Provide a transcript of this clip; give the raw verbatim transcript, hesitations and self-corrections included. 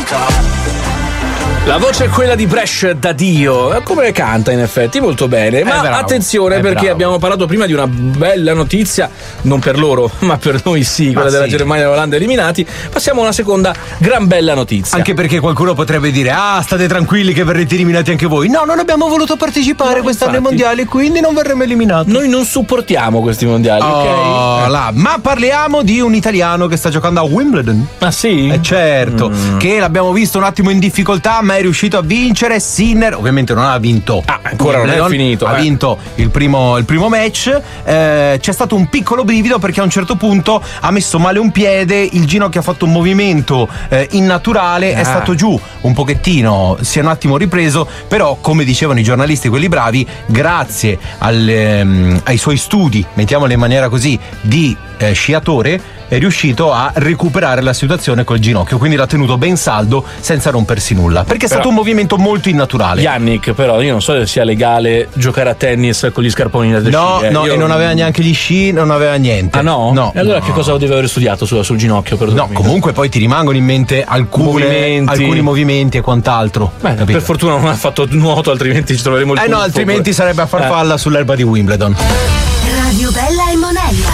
La voce è quella di Bresh da Dio. Come canta in effetti molto bene. Ma bravo, attenzione perché bravo. abbiamo parlato prima di una bella notizia, non per loro ma per noi sì, quella Ma della sì. Germania e dell'Olanda eliminati. Passiamo a una seconda gran bella notizia. Anche perché qualcuno potrebbe dire: ah, state tranquilli che verrete eliminati anche voi. No, non abbiamo voluto partecipare No, quest'anno ai infatti. mondiali, quindi non verremo eliminati. Noi non supportiamo questi mondiali, Oh, ok? là. Ma parliamo di un italiano che sta giocando a Wimbledon. Ma sì? Eh certo, Mm. che l'abbiamo visto un attimo in difficoltà, ma è riuscito a vincere. Sinner ovviamente non ha vinto. Ah, ancora non è Wimbledon, finito, Ha eh. vinto il primo, il primo match. Eh, c'è stato un piccolo brivido perché a un certo punto ha messo male un piede, il ginocchio ha fatto un movimento eh, innaturale, Ah. è stato giù un pochettino, si è un attimo ripreso, però come dicevano i giornalisti, quelli bravi, grazie al, ehm, ai suoi studi, mettiamolo in maniera così, di eh, sciatore, è riuscito a recuperare la situazione col ginocchio, quindi l'ha tenuto ben saldo senza rompersi nulla, perché è Però- stato un movimento molto innaturale. Yannick, però io non so se sia legale giocare a tennis con gli scarponi da No, sci, eh. no, Io- e non aveva neanche gli sci, non aveva niente. Ah no? No. E allora no. che cosa deve aver studiato sul, sul ginocchio? No, Perdonami. comunque poi ti rimangono in mente alcune, Movimenti. alcuni movimenti e quant'altro. Beh, capito? per fortuna non ha fatto nuoto, altrimenti ci troveremo il Eh no, tuffo. altrimenti sarebbe a farfalla sull'erba di Wimbledon. Radio Bella e Monello.